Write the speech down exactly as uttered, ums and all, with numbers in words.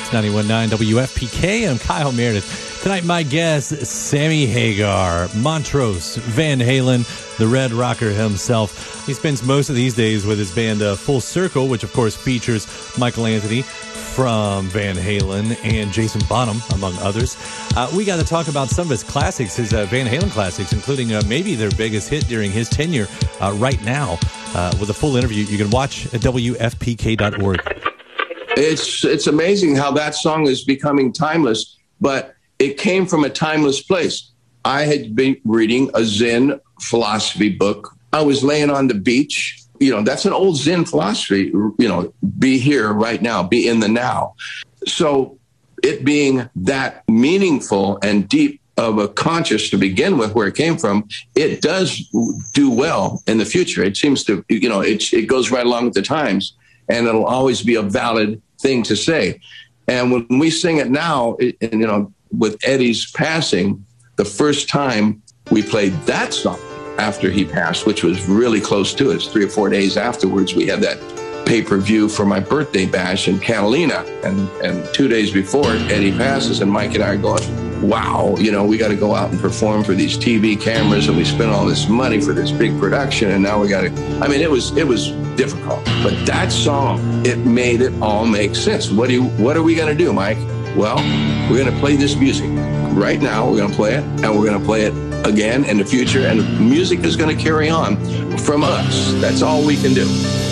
It's ninety-one point nine W F P K. I'm Kyle Meredith. Tonight, my guest, Sammy Hagar, Montrose Van Halen, the Red Rocker himself. He spends most of these days with his band uh, Full Circle, which, of course, features Michael Anthony from Van Halen and Jason Bonham, among others. Uh, we got to talk about some of his classics, his uh, Van Halen classics, including uh, maybe their biggest hit during his tenure uh, right now. Uh, with a full interview, you can watch at W F P K dot org. It's it's amazing how that song is becoming timeless, but it came from a timeless place. I had been reading a Zen philosophy book. I was laying on the beach. You know, that's an old Zen philosophy, you know, be here right now, be in the now. So it being that meaningful and deep of a conscious to begin with, where it came from, it does do well in the future. It seems to, you know, it, it goes right along with the times, and it'll always be a valid thing to say. And when we sing it now, it, and, you know, with Eddie's passing, the first time we played that song after he passed, which was really close to it, three or four days afterwards, we had that pay-per-view for my birthday bash in Catalina. And, and two days before Eddie passes, and Mike and I are going, wow, you know, we got to go out and perform for these T V cameras, and we spent all this money for this big production, and now we got to, I mean, it was, it was difficult. But that song, it made it all make sense. What do you, what are we going to do, Mike? Well, we're going to play this music right now. We're going to play it, and we're going to play it again in the future, and music is going to carry on from us. That's all we can do.